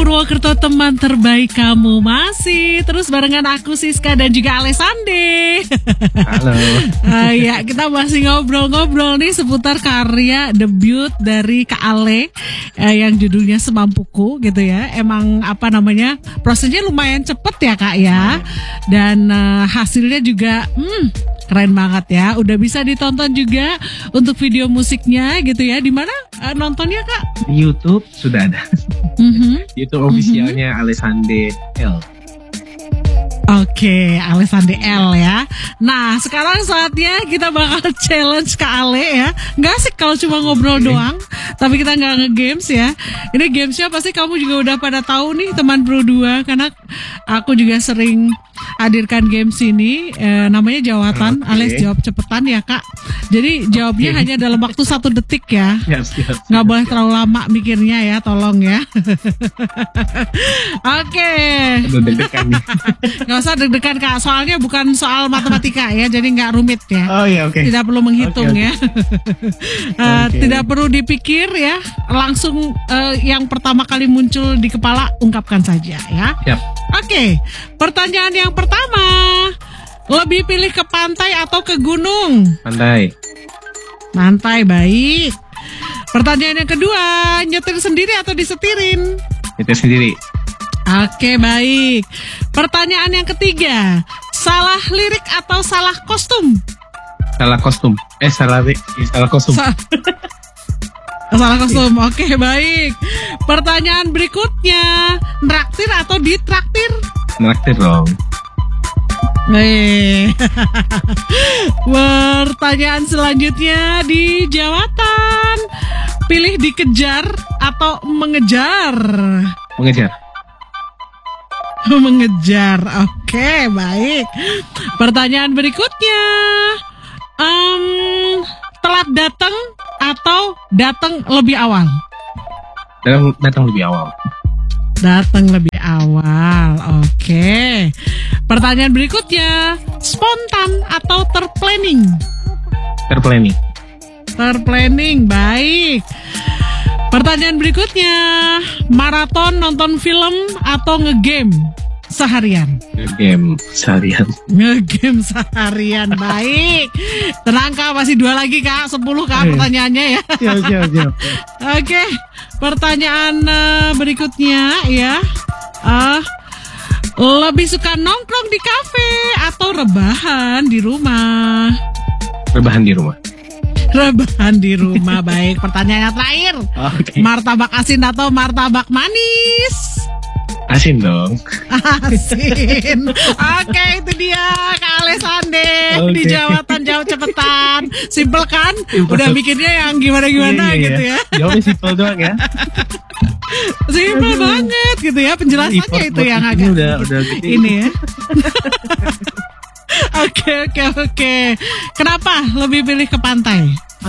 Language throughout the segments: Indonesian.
Purwokerto, teman terbaik kamu. Masih terus barengan aku Siska dan juga Alessande. Halo. Ya, kita masih ngobrol-ngobrol nih seputar karya debut dari Kak Ale yang judulnya Semampuku gitu ya. Emang prosesnya lumayan cepet ya Kak ya. Dan hasilnya juga keren banget ya. Udah bisa ditonton juga untuk video musiknya gitu ya. Di mana nontonnya Kak? Di YouTube sudah ada. YouTube officialnya Alessande L. Oke, Alessande L ya. Nah, sekarang saatnya kita bakal challenge Kak Ale ya. Nggak asik kalau cuma ngobrol doang, tapi kita nggak nge-games ya. Ini gamesnya pasti kamu juga udah pada tahu nih teman Pro 2, karena aku juga sering hadirkan games ini. Namanya jawatan, alias jawab cepetan ya Kak. Jadi jawabnya hanya dalam waktu 1 detik ya. Nggak boleh terlalu lama mikirnya ya, tolong ya. Oke. Nggak usah deg-degan Kak, soalnya bukan soal matematika ya, jadi nggak rumit ya. Oh iya, oke. Tidak perlu menghitung ya. Tidak perlu dipikir ya, langsung yang pertama kali muncul di kepala ungkapkan saja ya. Yap. Oke, pertanyaan yang pertama, lebih pilih ke pantai atau ke gunung? Pantai. Pantai, baik. Pertanyaan yang kedua, nyetir sendiri atau disetirin? Nyetir sendiri. Oke, baik. Pertanyaan yang ketiga, salah lirik atau salah kostum? Salah kostum. Salah kostum. Salah kostum. Oke, baik. Pertanyaan berikutnya, nraktir atau ditraktir? Nraktir dong. Pertanyaan selanjutnya, di jawatan, pilih dikejar atau mengejar? Mengejar. Mengejar. Oke, baik. Pertanyaan berikutnya, telat datang atau datang lebih awal? Datang lebih awal. Datang lebih awal. Oke. Pertanyaan berikutnya, spontan atau terplanning? Terplanning. Terplanning, baik. Pertanyaan berikutnya, maraton nonton film atau ngegame seharian? Ngegame seharian. Ngegame seharian, baik. Tenang Kak, masih 2 lagi Kak, 10 Kak pertanyaannya ya. Siap. Oke, pertanyaan berikutnya ya. Lebih suka nongkrong di kafe atau rebahan di rumah? Rebahan di rumah. Rebahan di rumah, baik. Pertanyaan yang terakhir, martabak asin atau martabak manis? Asin dong. Asin. Oke, itu dia Kak Alessande di jawatan jawab cepetan. Simpel kan? Udah mikirnya yang gimana-gimana gitu ya. Jawabnya simpel doang ya. Simpel banget gitu ya, penjelasannya itu yang agak udah gede. Ini ya. Oke. Kenapa lebih pilih ke pantai?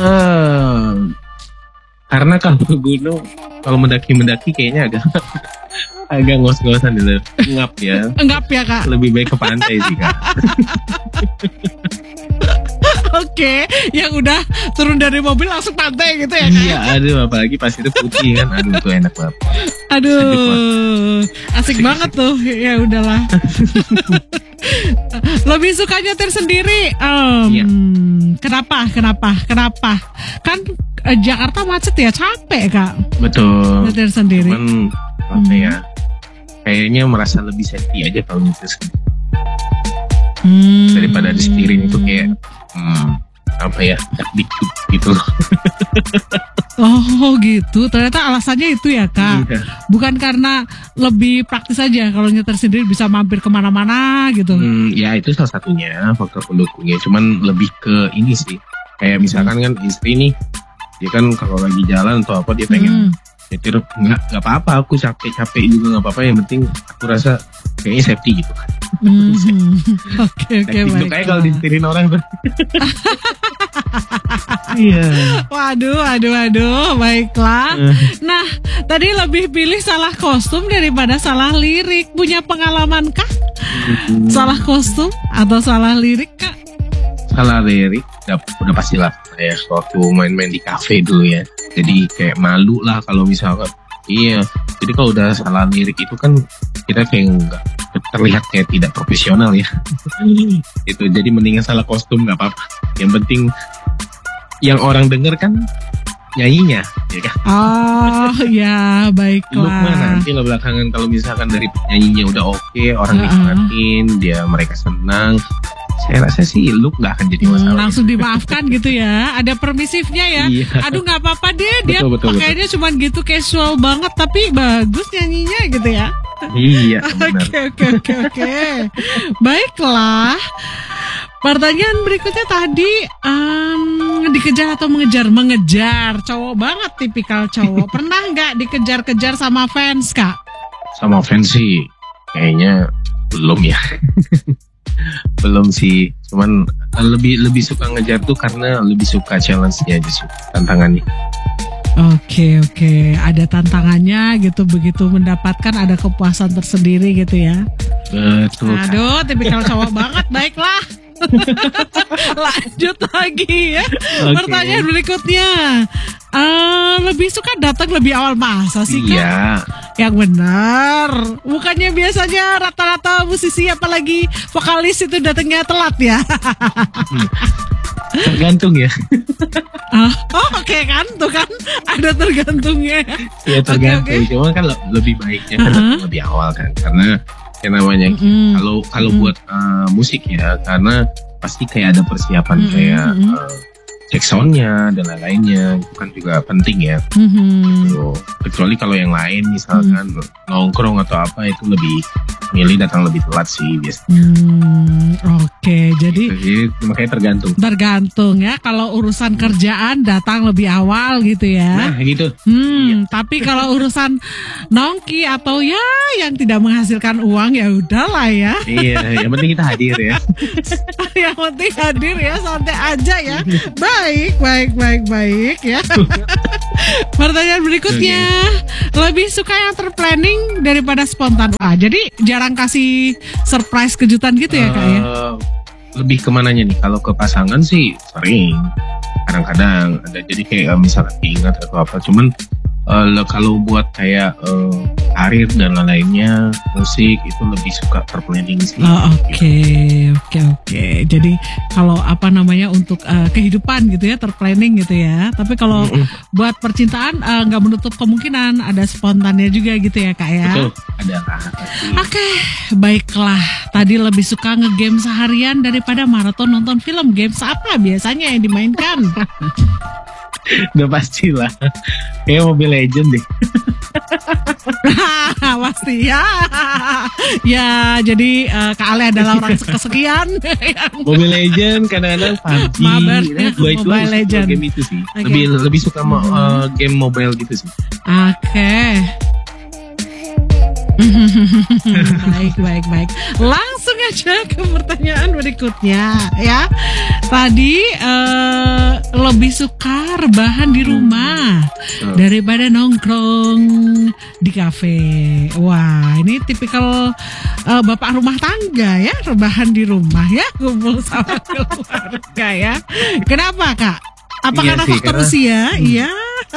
Karena kalau ke gunung, kalau mendaki kayaknya agak ngos-ngosan dulu. Ngap ya Kak. Lebih baik ke pantai sih Kak. Oke, yang udah turun dari mobil langsung pantai gitu ya Kak? Iya, aduh, apalagi pas itu putih kan. Aduh, itu enak banget. Aduh, asik banget tuh. Ya udahlah. Lebih suka nyetir sendiri. Iya. Kenapa? Kan Jakarta macet ya, capek Kak. Betul. Nyetir sendiri. Cuman apa ya? Kayaknya merasa lebih safety aja kalau nyetir sendiri. Daripada disetirin itu kayak dikit gitu. Oh gitu, ternyata alasannya itu ya Kak. Bukan karena lebih praktis aja, kalau nyetir sendiri bisa mampir kemana-mana gitu. Ya itu salah satunya faktor pendukungnya. Cuman lebih ke ini sih, kayak misalkan kan istri nih, dia kan kalau lagi jalan atau apa dia pengen nyetir, nggak apa-apa, aku capek juga nggak apa-apa, yang penting aku rasa kayaknya safety gitu kan. Oke, baik. Kayak kalau disetirin orang Iya. Waduh, baiklah. Nah, tadi lebih pilih salah kostum daripada salah lirik. Punya pengalaman kah? Salah kostum atau salah lirik Kak? Salah lirik, udah pastilah ya, waktu main-main di kafe dulu ya. Jadi kayak malu lah kalau misalkan Iya, jadi kalau udah salah lirik itu kan kita kayak nggak terlihat kayak tidak profesional ya. Itu jadi mendingan salah kostum nggak apa-apa. Yang penting yang orang denger kan nyanyinya, ya kan? Oh ya, Look mah baiklah. nanti lah belakangan kalau misalkan dari nyanyinya udah oke, orang nikmatin, dia mereka senang. Saya rasa sih look nggak akan jadi masalah. Langsung dimaafkan gitu ya. Ada permisifnya ya. Iya. Aduh nggak apa-apa deh. Dia Betul. pakainya cuman gitu casual banget, tapi bagus nyanyinya gitu ya. Iya, benar. Oke. Baiklah. Pertanyaan berikutnya tadi dikejar atau mengejar? Mengejar. Cowok banget, tipikal cowok. Pernah nggak dikejar-kejar sama fans, Kak? Sama fans sih kayaknya belum ya. Belum sih, cuman lebih suka ngejar tuh karena lebih suka challenge-nya aja sih, tantangannya. Oke. Ada tantangannya gitu, begitu mendapatkan ada kepuasan tersendiri gitu ya. Betul. Kak. Aduh, tipikal cowok banget. Baiklah. Lanjut lagi ya. Oke. Pertanyaan berikutnya. Lebih suka datang lebih awal, masa sih Kak? Iya, Yang benar. Bukannya biasanya rata-rata musisi apalagi vokalis itu datangnya telat ya? tergantung ya. Oke kan, tuh kan ada tergantungnya. Ya tergantung. Oke. Cuma kan lebih baiknya kan datang lebih awal kan, karena yang namanya kalau buat musik ya, karena pasti kayak ada persiapan kayak cek soundnya dan lain-lainnya, itu kan juga penting ya. Gitu. Kecuali kalau yang lain misalkan nongkrong atau apa, itu lebih milih datang lebih telat sih biasanya. Oke, jadi Makanya tergantung ya. Kalau urusan kerjaan datang lebih awal gitu ya. Nah gitu. Tapi kalau urusan nongki atau ya yang tidak menghasilkan uang, ya udahlah ya. Iya, yang penting kita hadir ya. Yang penting hadir ya, santai aja ya. Baik ya. Pertanyaan berikutnya, lebih suka yang terplanning daripada spontan? Jadi jarang kasih surprise kejutan gitu ya Kak ya? Lebih kemananya nih? Kalau ke pasangan sih sering, kadang-kadang ada, jadi kayak misalkan diingat atau apa. Cuman kalau buat kayak karir dan lain-lainnya, musik itu lebih suka terplanning sih. Oke. Jadi kalau apa namanya untuk kehidupan gitu ya, terplanning gitu ya. Tapi kalau buat percintaan nggak menutup kemungkinan ada spontannya juga gitu ya Kak ya. Betul, ada lah. Oke, baiklah. Tadi lebih suka nge-game seharian daripada maraton nonton film. Games apa biasanya yang dimainkan? Udah pasti lah. Kayak Mobile Legend deh. Pasti ya. Ya, jadi Kak Ale adalah orang kesekian. Mobile Legend, kadang-kadang PUBG. Mobile Legend. Game itu sih. Okay. Lebih suka game mobile gitu sih. Oke. Baik. Langsung aja ke pertanyaan berikutnya ya. Tadi lebih suka rebahan di rumah daripada nongkrong di kafe. Wah, ini tipikal bapak rumah tangga ya, rebahan di rumah ya, kumpul sama keluarga ya. Kenapa Kak? Apa Iya karena sih, faktor karena- usia? Iya.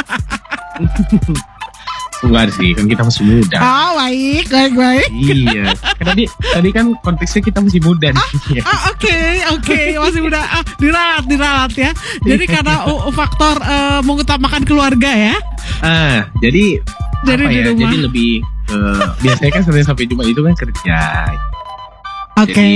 Enggak sih, kan kita masih muda. Oh, baik. Iya. Kan tadi kan konteksnya kita masih muda nih. Oke, masih muda. Diralat ya. Jadi karena faktor mengutamakan keluarga ya. Jadi Jadi apa di ya? rumah. Jadi lebih biasanya kan Senin sampai Jumat itu kan kerja. Oke. Jadi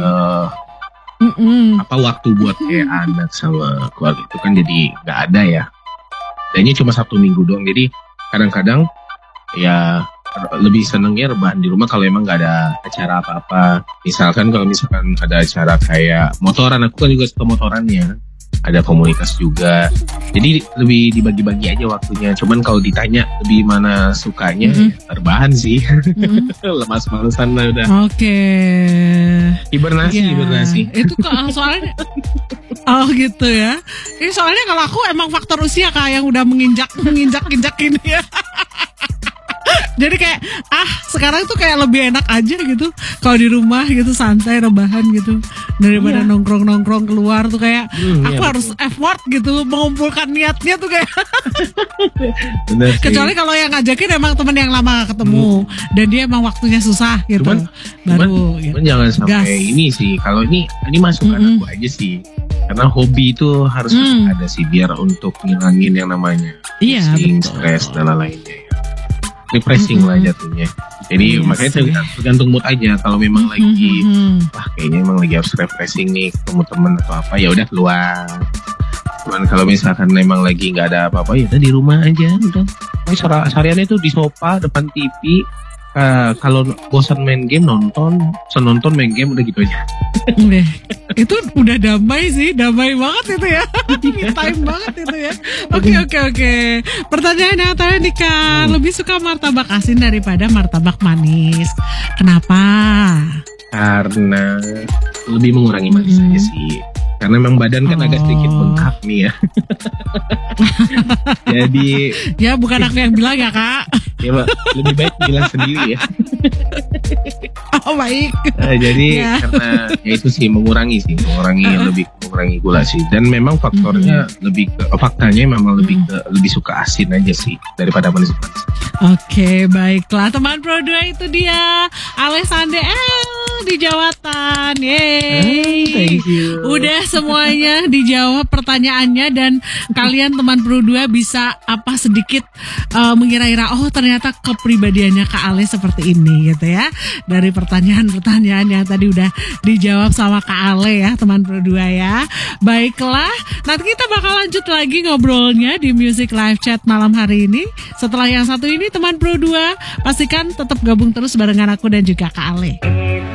apa waktu buat kayak anak sama keluarga itu kan jadi nggak ada ya. Kayaknya cuma Sabtu Minggu doang. Jadi kadang-kadang ya lebih senengnya rebahan di rumah kalau emang nggak ada acara apa-apa. Misalkan kalau misalkan ada acara kayak motoran, aku kan juga suka motorannya. Ada komunitas juga. Jadi lebih dibagi-bagi aja waktunya. Cuman kalau ditanya lebih mana sukanya, ya rebahan sih. Lemas-malesan lah udah. Oke. Hibernasi. Itu kok soalnya. Oh gitu ya. Ini soalnya kalau aku emang faktor usia Kak yang udah menginjak ini ya. Jadi kayak sekarang tuh kayak lebih enak aja gitu kalau di rumah gitu santai rebahan gitu daripada nongkrong keluar tuh kayak aku harus effort gitu mengumpulkan niatnya tuh kayak Bener sih. kecuali kalau yang ngajakin emang temen yang lama gak ketemu dan dia emang waktunya susah gitu Cuman jangan sampai ini sih. Kalau ini masukan aku aja sih. Karena hobi itu harus ada sih biar untuk ngilangin yang namanya pusing, stres dan lain-lainnya ya. Refreshing lah jatuhnya. Jadi makanya tergantung mood aja. Kalau memang lagi kayaknya emang lagi harus refreshing nih ketemu temen atau apa ya udah keluar. Cuman kalau misalkan memang lagi nggak ada apa-apa ya udah di rumah aja udah. Sehariannya itu di sofa depan TV. Kalau bosan main game nonton main game udah gitu aja. Itu udah damai banget itu ya. Me time banget itu ya. Oke. Pertanyaan yang tadi Nika, lebih suka martabak asin daripada martabak manis. Kenapa? Karena lebih mengurangi manis aja sih. Karena memang badan kan agak sedikit bengkak nih ya. Jadi ya bukan aku yang bilang ya Kak. Ya Mbak, lebih baik bilang sendiri ya. Oh baik. Jadi karena ya itu sih mengurangi gula sih. Dan memang faktornya faktanya memang lebih suka asin aja sih daripada manis-manis. Oke, baiklah teman Pro 2 itu dia Alessandra di Jawatan. Yeay. Thank you. Udah semuanya dijawab pertanyaannya dan kalian teman Pro 2 bisa sedikit mengira-ira ternyata kepribadiannya Kak Ale seperti ini gitu ya. Dari pertanyaan-pertanyaan yang tadi udah dijawab sama Kak Ale ya teman Pro 2 ya. Baiklah, nanti kita bakal lanjut lagi ngobrolnya di Music Live Chat malam hari ini. Setelah yang satu ini teman Pro 2 pastikan tetap gabung terus barengan aku dan juga Kak Ale.